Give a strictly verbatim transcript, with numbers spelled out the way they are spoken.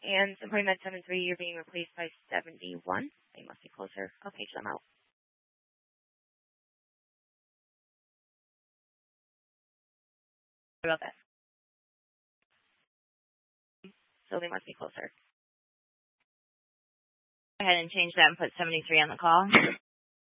and supporting med seven three, you're being replaced by seventy-one. They must be closer. I'll page them out. What about this? So they must be closer. Go ahead and change that and put seventy-three on the call.